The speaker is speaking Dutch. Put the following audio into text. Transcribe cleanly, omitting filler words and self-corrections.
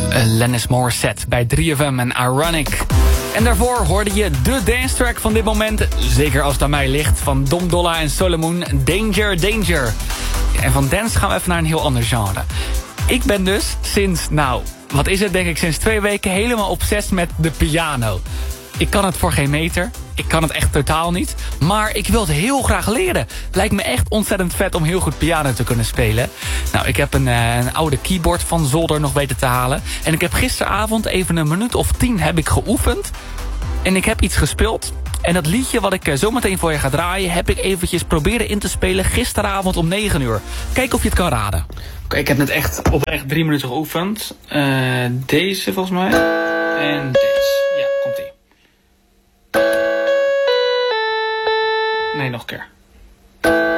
Alanis Morissette bij 3FM en Ironic. En daarvoor hoorde je de dance track van dit moment, zeker als het aan mij ligt, van Dom Dolla en Solomon, Danger, Danger. En van dance gaan we even naar een heel ander genre. Ik ben dus sinds, wat is het, denk ik, sinds 2 weken helemaal obsessief met de piano. Ik kan het voor geen meter. Ik kan het echt totaal niet. Maar ik wil het heel graag leren. Het lijkt me echt ontzettend vet om heel goed piano te kunnen spelen. Nou, ik heb een oude keyboard van zolder nog weten te halen. En ik heb gisteravond even een minuut of 10 heb ik geoefend. En ik heb iets gespeeld. En dat liedje wat ik zometeen voor je ga draaien, heb ik eventjes proberen in te spelen gisteravond om 9 uur. Kijk of je het kan raden. Oké, ik heb net echt oprecht 3 minuten geoefend. Deze volgens mij. En deze. Ja, komt-ie. Nee, nog een keer.